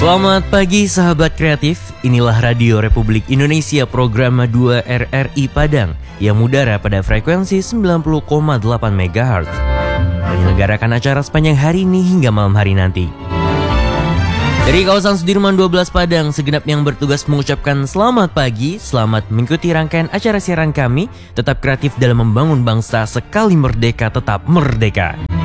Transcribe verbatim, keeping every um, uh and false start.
Selamat pagi sahabat kreatif, inilah Radio Republik Indonesia program dua R R I Padang yang mudara pada frekuensi sembilan puluh koma delapan megahertz. Menyelenggarakan acara sepanjang hari ini hingga malam hari nanti. Dari kawasan Sudirman dua belas Padang, segenap yang bertugas mengucapkan selamat pagi, selamat mengikuti rangkaian acara siaran kami, tetap kreatif dalam membangun bangsa sekali merdeka tetap merdeka.